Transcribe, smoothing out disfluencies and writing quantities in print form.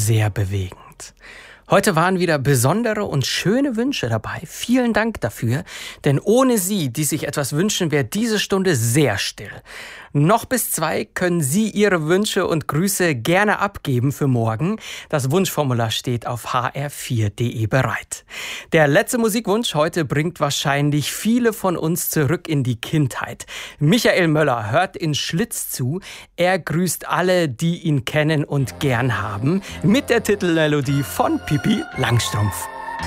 sehr bewegend. Heute waren wieder besondere und schöne Wünsche dabei. Vielen Dank dafür, denn ohne Sie, die sich etwas wünschen, wäre diese Stunde sehr still. Noch bis 2 können Sie Ihre Wünsche und Grüße gerne abgeben für morgen. Das Wunschformular steht auf hr4.de bereit. Der letzte Musikwunsch heute bringt wahrscheinlich viele von uns zurück in die Kindheit. Michael Möller hört in Schlitz zu. Er grüßt alle, die ihn kennen und gern haben, mit der Titelmelodie von Pippi Langstrumpf.